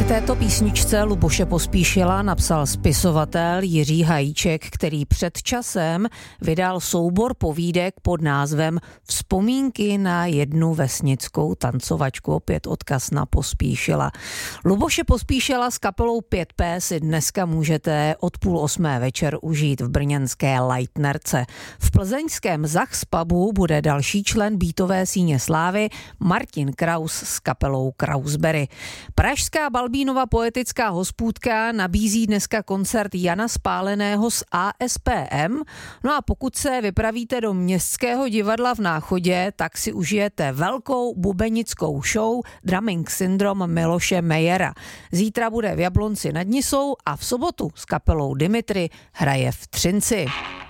této písničce Luboše Pospíšila napsal spisovatel Jiří Hajíček, který před časem vydal soubor povídek pod názvem Vzpomínky na jednu vesnickou tancovačku, opět odkaz na Pospíšila. Luboše Pospíšila s kapelou 5P si dneska můžete od 7:30 večer užít v brněnské Leitnerce. V plzeňském Zachs pubu bude další člen Beatové síně slávy Martin Kraus s kapelou Krausberry. Pražská Balbínova poetická hospůdka nabízí dneska koncert Jana Spáleného z ASPM. No a pokud se vypravíte do Městského divadla v Náchodě, tak si užijete velkou bubenickou show Drumming Syndrome Miloše Mejera. Zítra bude v Jablonci nad Nisou a v sobotu s kapelou Dimitri hraje v Třinci.